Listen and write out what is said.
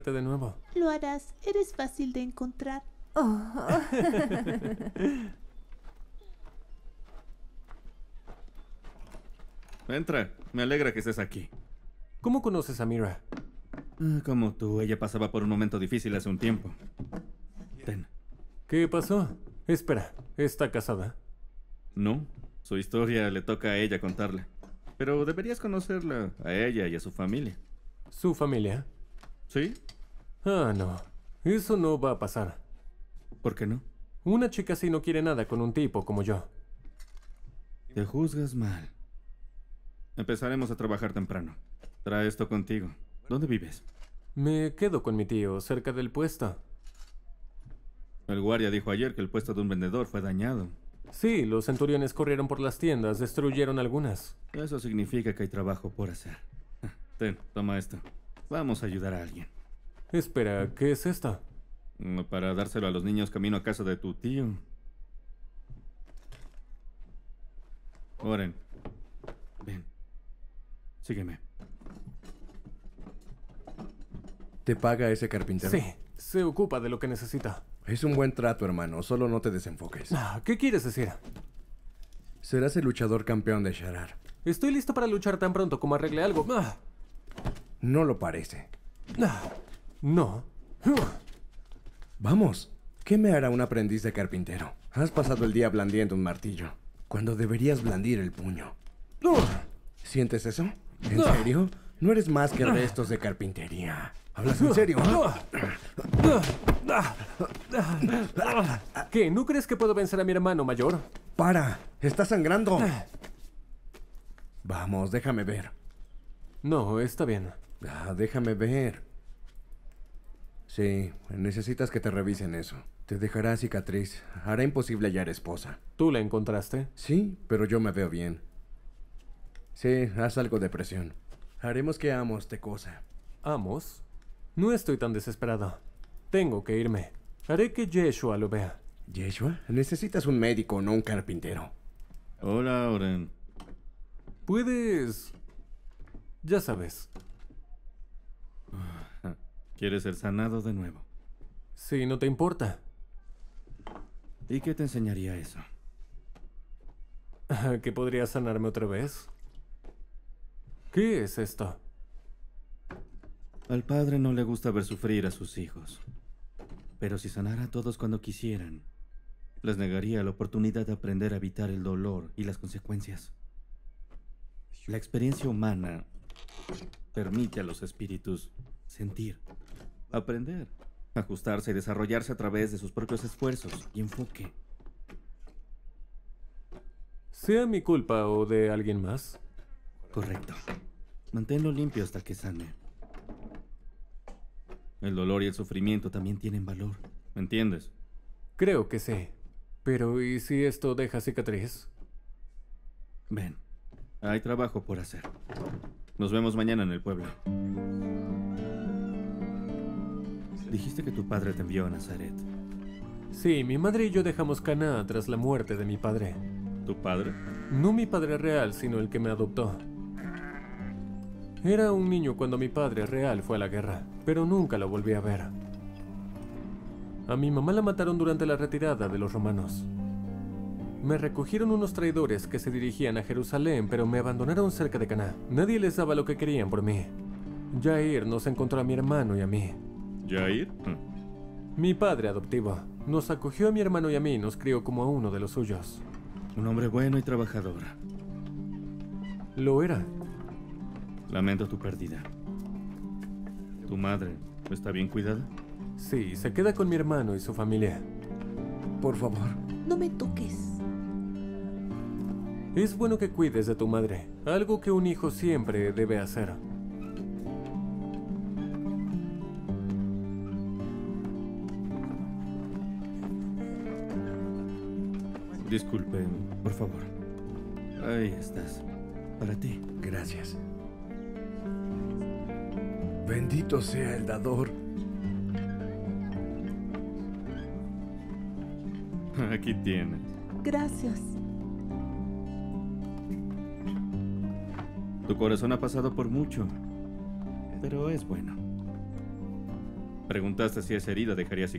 de nuevo. Lo harás. Eres fácil de encontrar. Oh. Entra. Me alegra que estés aquí. ¿Cómo conoces a Mira? Como tú, ella pasaba por un momento difícil hace un tiempo. Ten. ¿Qué pasó? Espera, ¿está casada? No, su historia le toca a ella contarla. Pero deberías conocerla, a ella y a su familia. ¿Su familia? ¿Sí? Ah, no. Eso no va a pasar. ¿Por qué no? Una chica así no quiere nada con un tipo como yo. Te juzgas mal. Empezaremos a trabajar temprano. Trae esto contigo. ¿Dónde vives? Me quedo con mi tío, cerca del puesto. El guardia dijo ayer que el puesto de un vendedor fue dañado. Sí, los centuriones corrieron por las tiendas, destruyeron algunas. Eso significa que hay trabajo por hacer. Ten, toma esto. Vamos a ayudar a alguien. Espera, ¿qué es esto? Para dárselo a los niños camino a casa de tu tío. Oren. Ven. Sígueme. ¿Te paga ese carpintero? Sí, se ocupa de lo que necesita. Es un buen trato, hermano. Solo no te desenfoques. ¿Qué quieres decir? Serás el luchador campeón de Sharar. Estoy listo para luchar tan pronto como arregle algo. No lo parece. No. Vamos. ¿Qué me hará un aprendiz de carpintero? Has pasado el día blandiendo un martillo, cuando deberías blandir el puño. ¿Sientes eso? ¿En serio? No eres más que restos de carpintería. ¿Hablas en serio? ¿Qué? ¿No crees que puedo vencer a mi hermano mayor? ¡Para! ¡Está sangrando! Vamos, déjame ver. No, está bien. Déjame ver. Sí, necesitas que te revisen eso. Te dejará cicatriz. Hará imposible hallar esposa. ¿Tú la encontraste? Sí, pero yo me veo bien. Sí, haz algo de presión. Haremos que Amos te cosa. ¿Amos? No estoy tan desesperado. Tengo que irme. Haré que Yeshua lo vea. ¿Yeshua? Necesitas un médico, no un carpintero. Hola, Oren. Puedes... Ya sabes. ¿Quieres ser sanado de nuevo? Si no te importa. ¿Y qué te enseñaría eso? ¿Que podría sanarme otra vez? ¿Qué es esto? Al padre no le gusta ver sufrir a sus hijos. Pero si sanara a todos cuando quisieran, les negaría la oportunidad de aprender a evitar el dolor y las consecuencias. La experiencia humana permite a los espíritus sentir, aprender, ajustarse y desarrollarse a través de sus propios esfuerzos y enfoque. ¿Sea mi culpa o de alguien más? Correcto. Manténlo limpio hasta que sane. El dolor y el sufrimiento también tienen valor. ¿Me entiendes? Creo que sí. Pero ¿y si esto deja cicatriz? Ven, hay trabajo por hacer. Nos vemos mañana en el pueblo. Dijiste que tu padre te envió a Nazaret. Sí, mi madre y yo dejamos Cana tras la muerte de mi padre. ¿Tu padre? No mi padre real, sino el que me adoptó. Era un niño cuando mi padre real fue a la guerra, pero nunca lo volví a ver. A mi mamá la mataron durante la retirada de los romanos. Me recogieron unos traidores que se dirigían a Jerusalén, pero me abandonaron cerca de Caná. Nadie les daba lo que querían por mí. Jair nos encontró a mi hermano y a mí. ¿Jair? Mi padre adoptivo. Nos acogió a mi hermano y a mí y nos crió como a uno de los suyos. Un hombre bueno y trabajador. Lo era. Lamento tu pérdida. ¿Tu madre está bien cuidada? Sí, se queda con mi hermano y su familia. Por favor. No me toques. Es bueno que cuides de tu madre, algo que un hijo siempre debe hacer. Disculpen, por favor. Ahí estás. Para ti. Gracias. Bendito sea el dador. Aquí tienes. Gracias. Tu corazón ha pasado por mucho, pero es bueno. Preguntaste si esa herida dejaría cicatrices.